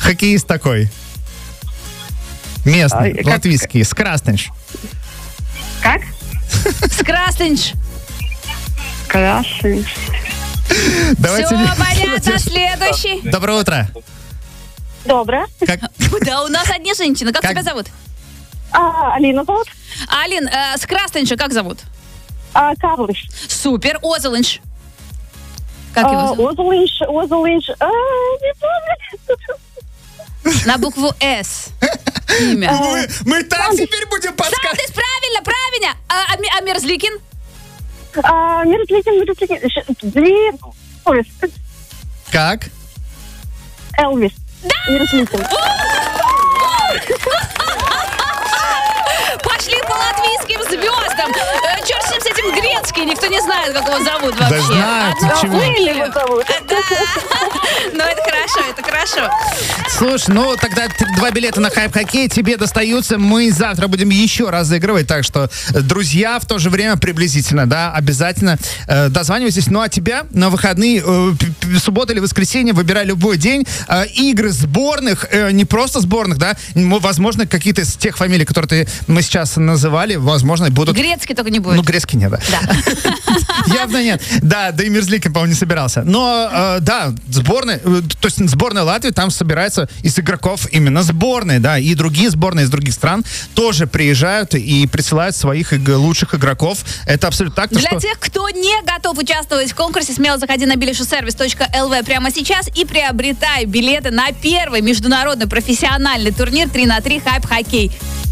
Хоккеист такой. Местный, латвийский. Скрастенш. Как? Скрастенш. Красный. Давайте... Все, понятно, следующий. Доброе утро. Доброе. Как... Да, у нас одни женщины. Как тебя зовут? Алина зовут. Алин, Скрастенша как зовут? Карлыш. Супер. Озелынш. Как его зовут? Озелынш. Не помню. На букву «С». Имя. Мы так теперь будем подсказывать. Сандис, правильно. А Мерзликин? Мерзликин. Как? Элвис. Да! Мерзликин. Пошли по латвийским звездам. Черт с ним, с этим грецкий. Никто не знает, как его зовут вообще. Да знают, Одну чего? фамилию. зовут. Да. Ну, это хорошо. Слушай, ну тогда 2 билета на хайп-хоккей тебе достаются. Мы завтра будем еще разыгрывать. Так что, друзья, в то же время приблизительно, да, обязательно дозванивайтесь. Ну, а тебя на выходные, суббота или воскресенье, выбирай любой день. Игры сборных, не просто сборных, да, возможно, какие-то из тех фамилий, которые мы сейчас называли, возможно, будут... Грецкий только не будет. Ну, грецкий нет, да. Явно нет. Да, да и Мерзликин, по-моему, не собирался. Но, да, сборная, то есть сборная Латвии там собирается из игроков именно сборной, да, и другие сборные из других стран тоже приезжают и присылают своих лучших игроков. Это абсолютно так. Для тех, кто не готов участвовать в конкурсе, смело заходи на bilishservice.lv прямо сейчас и приобретай билеты на первый международный профессиональный турнир 3х3 хайп-хоккей.